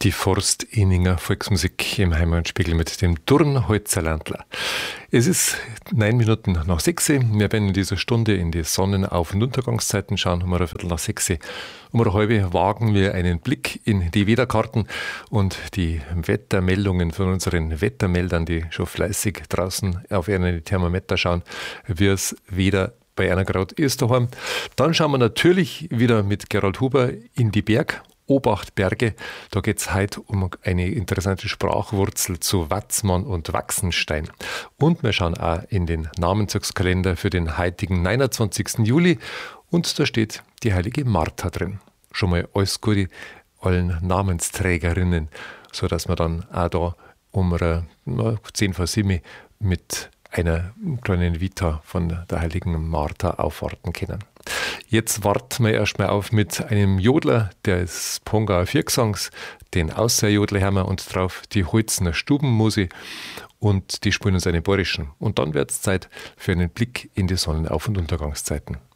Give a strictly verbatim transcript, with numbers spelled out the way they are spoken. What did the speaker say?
Die Forst-Eninger Volksmusik im Heimatspiegel mit dem Turnholzer Ländler. Es ist neun Minuten nach sechs. Wir werden in dieser Stunde in die Sonnenauf- und Untergangszeiten schauen, um eine Viertel nach sechs. Um eine halbe wagen wir einen Blick in die Wetterkarten und die Wettermeldungen von unseren Wettermeldern, die schon fleißig draußen auf ihren Thermometer schauen, wie es wieder bei einer Grad ist daheim. Dann schauen wir natürlich wieder mit Gerald Huber in die Berg. Obacht Berge, da geht es heute um eine interessante Sprachwurzel zu Watzmann und Wachsenstein. Und wir schauen auch in den Namenszugskalender für den heutigen neunundzwanzigsten Juli und da steht die heilige Martha drin. Schon mal alles Gute allen Namensträgerinnen, sodass wir dann auch da um zehn vor sieben mit einer kleinen Vita von der heiligen Martha aufwarten können. Jetzt warten wir erstmal auf mit einem Jodler des Pongauer Viergesangs, den Außerjodler haben wir und drauf die Holzner Stubenmusik und die spielen uns einen Bayerischen. Und dann wird es Zeit für einen Blick in die Sonnenauf- und Untergangszeiten.